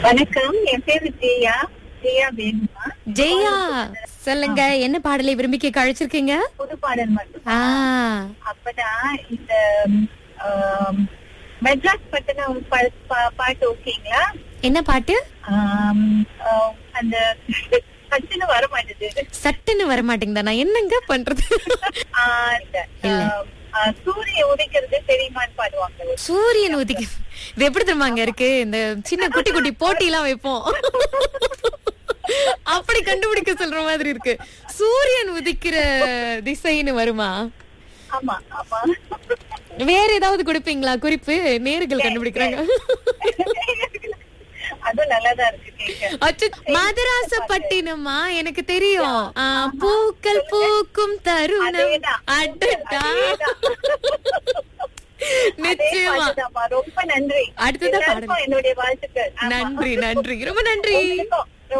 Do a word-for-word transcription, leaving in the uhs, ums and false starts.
வணக்கம், என் பேரு ஜெயா. ஜெயா வேணுமா? ஜெயா சொல்லுங்க, என்ன பாடலை விரும்பி கேட்க அழைச்சிருக்கீங்க? புது பாடல் மட்டும். ஆ, அப்பதான் இந்த ஆம், மெட்ராஸ் பத்தின ஒரு பா- பா- பாட்டு ஓகேங்களா? என்ன பாட்டு? ஆம், ஆ, அந்த சட்டுன்னு வர மாட்டேது. சட்டுன்னு வர மாட்டேங்குதா? நான் என்னங்க பண்றது? ஆ, இந்த, இல்ல. ஆம், ஆ, சூரியன் உதிக்கிறது தெரியுமான்னு பாடுவாங்க. சூரியன் உதிக்க இது எப்படி தெரியுமாங்க இருக்கு? இந்த சின்ன குட்டி குட்டி போட்டி எல்லாம் வைப்போம், அப்படி கண்டுபிடிக்க சொல்ற மாதிரி இருக்கு. சூரியன் உதிக்கிற திசைன்னு வருமா? ஆமா ஆமா. வேற ஏதாவது கொடுப்பீங்களா குறிப்பு? நேர்கள் கண்டுபிடிக்கிறாங்க. அதுவும் நல்லாதான் இருக்கு கேட்க. அச்சோ, மதராசப்பட்டினமா? எனக்கு தெரியும். ஆ, பூக்கள் பூக்கும் தருணம். அதேதான். அடடா. அதேதான். அதே நிச்சயமா. பாட்டுதாம்மா. ரொம்ப நன்றி. அடுத்ததா எல்லாருக்கும் பாடுங்க. என்னுடைய வாழ்த்துக்கள். ஆமா. நன்றி நன்றி, ரொம்ப நன்றி. உங்களுக்கும்.